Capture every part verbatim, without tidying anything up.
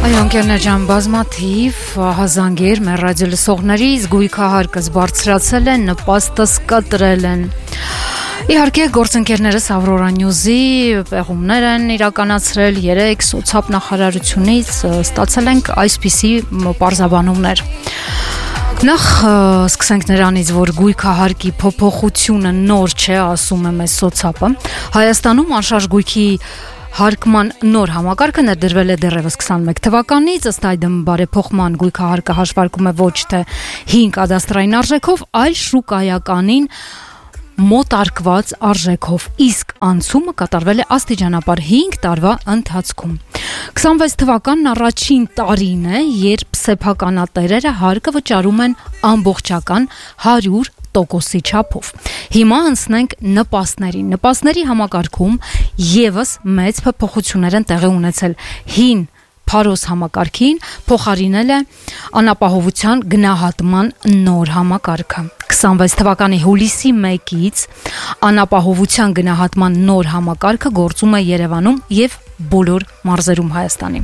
Այոնքերներ ջան, բազմաթիվ հազանգեր մեր ռադիո լսողների զգույքահարկս բարձրացել են, նպաստս կտրել են։ Իհարկե գործընկերներս Ավրորա Նյուզի պեղումներ են իրականացրել երեք սոցապ նախարարությունից ստացել ենք այսպիսի պարզաբանումներ։ Նախ սկսենք նրանից, որ գույքահարկի փոփոխությունը նոր չէ, ասում է մեզ սոցապը։ Հայաստանում անշարժ գույքի հարկման նոր համակարգը ներդրվել է դեռևս քսանմեկ թվականից, ըստ այդմ բարեփոխման գույքահարկը հաշվարկում է ոչ թե հին կադաստրային արժեքով, այլ շուկայականին մոտարկված արժեքով, իսկ անցումը կատարվել է աստիճանաբար հինգ տարվա ընթացքում։ քսանվեց թվականն առաջին տարին է, երբ սեփականատերերը հարկը վճարում են ամբողջական հարյուր տոկոսի չափով։ Հիմա անցնենք նպաստներին։ Նպաստների համակարգում եւս մեծ փոփոխություններ են տեղի ունեցել։ Հին Փարոս համակարգին փոխարինել է անապահովության գնահատման նոր համակարգը։ քսանվեց թվականի հուլիսի մեկից անապահովության գնահատման նոր համակարգը գործում է Երևանում եւ բոլոր մարզերում Հայաստանի։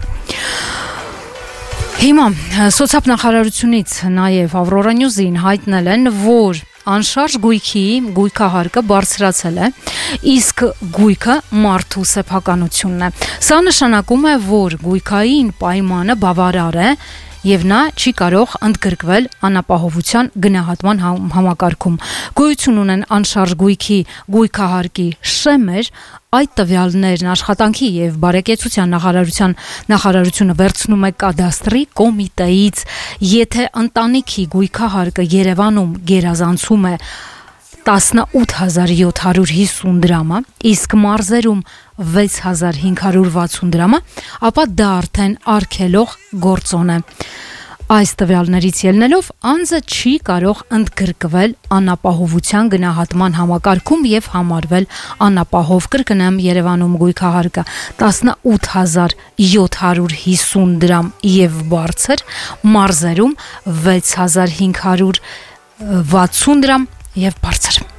Հիմա սոցապ նախարարությունից նաև Ավրորա Նյուզին հայտնել են, որ անշարժ գույքի գույքահարկը բարձրացել է, իսկ գույքը մարդու սեփականությունն է։ Սա նշանակում է, որ գույքային պայմանը բավարար է եւ նա չի կարող ընդգրկվել անապահովության գնահատման համակարգում։ Գոյություն ունեն անշարժ գույքի գույքահարկի շեմեր, այդ տվյալներն աշխատանքի եւ բարեկեցության նախարարության նախարարությունը վերցնում է կադաստրի կոմիտեից, եթե ընտանիքի գույքահարկը Երևանում գերազանցում է տասնութ հազար յոթ հարյուր հիսուն դրամը, իսկ մարզերում վեց հազար հինգ հարյուր վաթսուն դրամը, ապա դա արդեն արգելող գործոն է։ Այս տվյալներից ելնելով անձը չի կարող ընդգրկվել անապահովության գնահատման համակարգում եւ համարվել անապահով։ Կրկնեմ, Երևանում գույքահարկը տասնութ հազար յոթ հարյուր հիսուն դրամ եւ բարձր, մարզերում վեց հազար հինգ հարյուր վաթսուն դրամ եւ բարձր։